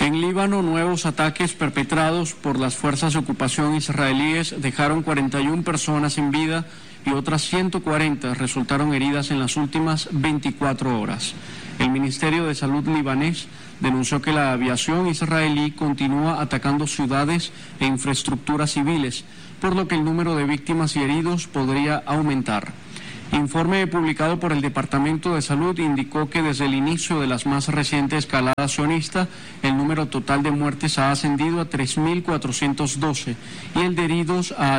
En Líbano, nuevos ataques perpetrados por las fuerzas de ocupación israelíes dejaron 41 personas sin vida y otras 140 resultaron heridas en las últimas 24 horas. El Ministerio de Salud libanés denunció que la aviación israelí continúa atacando ciudades e infraestructuras civiles, por lo que el número de víctimas y heridos podría aumentar. Informe publicado por el Departamento de Salud indicó que desde el inicio de las más recientes escaladas sionistas, el número total de muertes ha ascendido a 3.412 y el de heridos a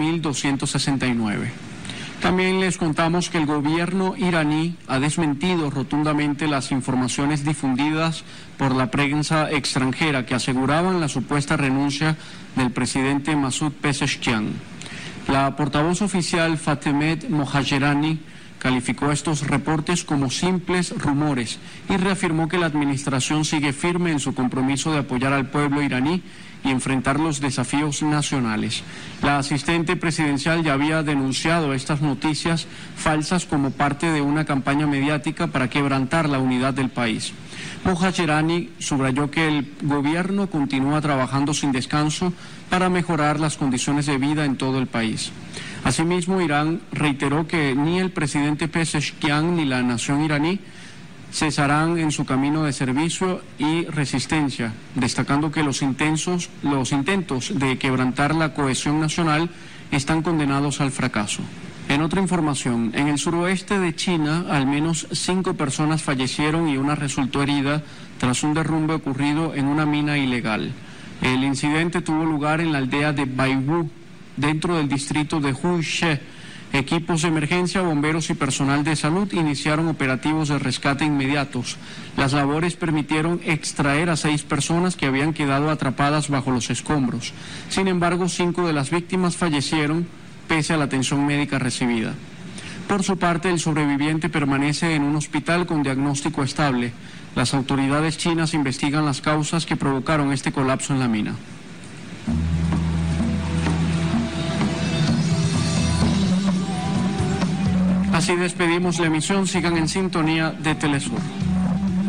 10.269. También les contamos que el gobierno iraní ha desmentido rotundamente las informaciones difundidas por la prensa extranjera que aseguraban la supuesta renuncia del presidente Masoud Pezeshkian. La portavoz oficial Fatemeh Mohajerani calificó estos reportes como simples rumores y reafirmó que la administración sigue firme en su compromiso de apoyar al pueblo iraní y enfrentar los desafíos nacionales. La asistente presidencial ya había denunciado estas noticias falsas como parte de una campaña mediática para quebrantar la unidad del país. Mohajerani subrayó que el gobierno continúa trabajando sin descanso para mejorar las condiciones de vida en todo el país. Asimismo, Irán reiteró que ni el presidente Pezeshkian ni la nación iraní cesarán en su camino de servicio y resistencia, destacando que los intentos de quebrantar la cohesión nacional están condenados al fracaso. En otra información, en el suroeste de China, al menos 5 personas fallecieron y una resultó herida tras un derrumbe ocurrido en una mina ilegal. El incidente tuvo lugar en la aldea de Baiwu, dentro del distrito de Huishe. Equipos de emergencia, bomberos y personal de salud iniciaron operativos de rescate inmediatos. Las labores permitieron extraer a 6 personas que habían quedado atrapadas bajo los escombros. Sin embargo, 5 de las víctimas fallecieron pese a la atención médica recibida. Por su parte, el sobreviviente permanece en un hospital con diagnóstico estable. Las autoridades chinas investigan las causas que provocaron este colapso en la mina. Así despedimos la emisión. Sigan en sintonía de Telesur.